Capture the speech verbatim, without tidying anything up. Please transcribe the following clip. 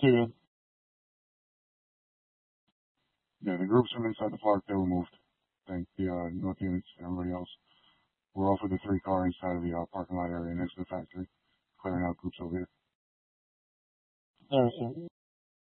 See ya. Yeah, the groups from inside the park, they were moved. Thank the uh, North units and everybody else. We're off with the three car inside of the uh, parking lot area next to the factory, clearing out groups over here. All right, sir.